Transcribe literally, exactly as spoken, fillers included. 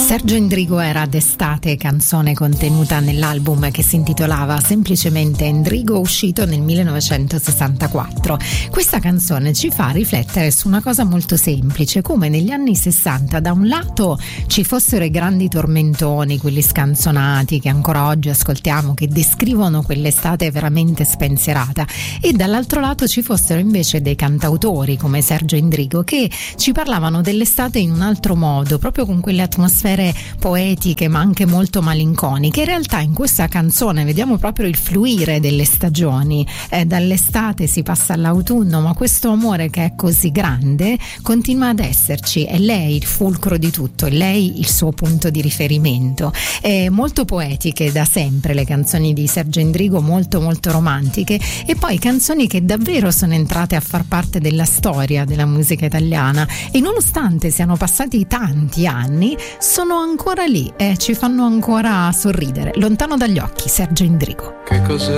Sergio Endrigo era d'estate, canzone contenuta nell'album che si intitolava semplicemente Endrigo, uscito nel millenovecentosessantaquattro. Questa canzone ci fa riflettere su una cosa molto semplice, come negli anni sessanta da un lato ci fossero i grandi tormentoni, quelli scanzonati che ancora oggi ascoltiamo, che descrivono quell'estate veramente spensierata, e dall'altro lato ci fossero invece dei cantautori come Sergio Endrigo che ci parlavano dell'estate in un altro modo, proprio con quelle atmosfere poetiche ma anche molto malinconiche. In realtà in questa canzone vediamo proprio il fluire delle stagioni, eh, dall'estate si passa all'autunno, ma questo amore che è così grande continua ad esserci, è lei il fulcro di tutto, è lei il suo punto di riferimento. È molto poetiche da sempre le canzoni di Sergio Endrigo, molto molto romantiche, e poi canzoni che davvero sono entrate a far parte della storia della musica italiana, e nonostante siano passati tanti anni sono ancora lì e ci fanno ancora sorridere. Lontano dagli occhi, Sergio Endrigo. Che cos'è